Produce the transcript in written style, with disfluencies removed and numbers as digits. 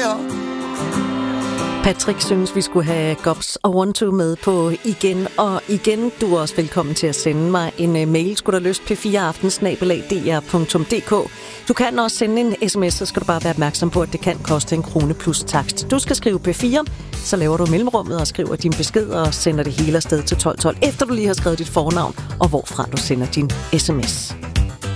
her. Patrick synes, vi skulle have Gobs og One Two med på igen og igen. Du er også velkommen til at sende mig en mail. Skulle der lyst p4aften@dr.dk. Du kan også sende en sms, så skal du bare være opmærksom på, at det kan koste 1 krone plus takst. Du skal skrive P4, så laver du mellemrummet og skriver din besked og sender det hele afsted til 1212, efter du lige har skrevet dit fornavn og hvorfra du sender din sms.